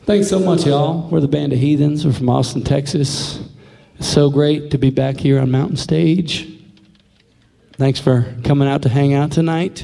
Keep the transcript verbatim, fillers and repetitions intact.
Thanks so much, y'all. We're the Band of Heathens. We're from Austin, Texas. It's so great to be back here on Mountain Stage. Thanks for coming out to hang out tonight.